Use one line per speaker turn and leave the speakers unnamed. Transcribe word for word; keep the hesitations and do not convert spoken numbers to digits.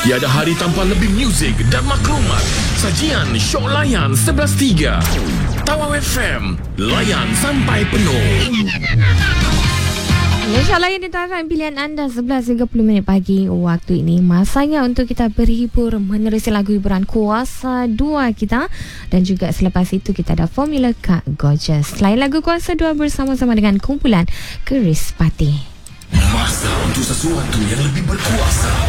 Tiada hari tanpa lebih muzik dan maklumat. Sajian Shock Layan sebelas tiga. Tawau F M, layan sampai penuh.
InsyaAllah yang ditawarkan pilihan anda sebelas tiga puluh minit pagi waktu ini. Masanya untuk kita berhibur menerusi lagu hiburan Kuasa dua kita. Dan juga selepas itu kita ada Formula Kak Gorgeous. Selain lagu Kuasa dua bersama-sama dengan kumpulan Keris Pati.
Masa untuk sesuatu yang lebih berkuasa.